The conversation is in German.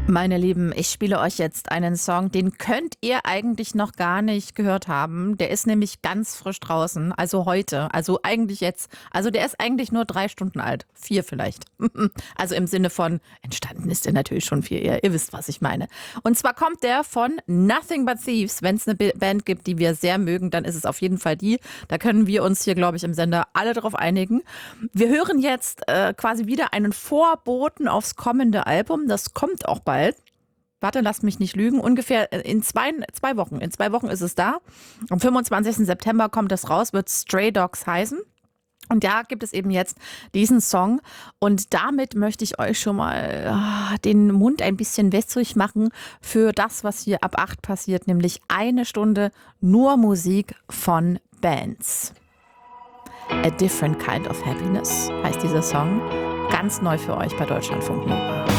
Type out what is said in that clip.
Meine Lieben, ich spiele euch jetzt einen Song, den könnt ihr eigentlich noch gar nicht gehört haben. Der ist nämlich ganz frisch draußen, also heute, also eigentlich jetzt. Also der ist eigentlich nur 3 Stunden alt, 4 vielleicht. Also im Sinne von, entstanden ist der natürlich schon 4, ihr wisst, was ich meine. Und zwar kommt der von Nothing But Thieves. Wenn es eine Band gibt, die wir sehr mögen, dann ist es auf jeden Fall die. Da können wir uns hier, glaube ich, im Sender alle drauf einigen. Wir hören jetzt quasi wieder einen Vorboten aufs kommende Album. Das kommt auch bald. Warte, lasst mich nicht lügen. Ungefähr in zwei Wochen. In 2 Wochen ist es da. Am 25. September kommt das raus, wird Stray Dogs heißen. Und da gibt es eben jetzt diesen Song. Und damit möchte ich euch schon mal den Mund ein bisschen wässrig machen für das, was hier ab 8 passiert. Nämlich 1 Stunde nur Musik von Bands. A Different Kind of Happiness heißt dieser Song. Ganz neu für euch bei Deutschlandfunk Nova.